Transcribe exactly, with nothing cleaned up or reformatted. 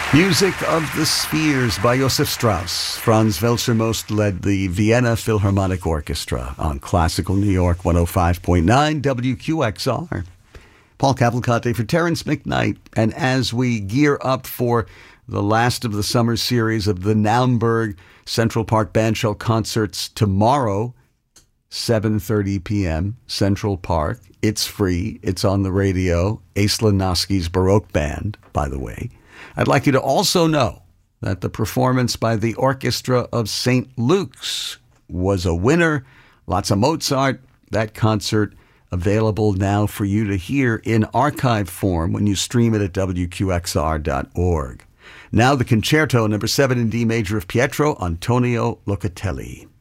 Music of the Spheres by Josef Strauss. Franz Welser-Most led the Vienna Philharmonic Orchestra on Classical New York one oh five point nine W Q X R. Paul Cavalcante for Terrence McKnight. And as we gear up for the last of the summer series of the Naumburg Central Park Bandshell concerts tomorrow, seven thirty p.m., Central Park. It's free. It's on the radio. Ace Lanoski's Baroque Band, by the way. I'd like you to also know that the performance by the Orchestra of Saint Luke's was a winner. Lots of Mozart. That concert available now for you to hear in archive form when you stream it at W Q X R dot org. Now the concerto, number seven in D major of Pietro Antonio Locatelli.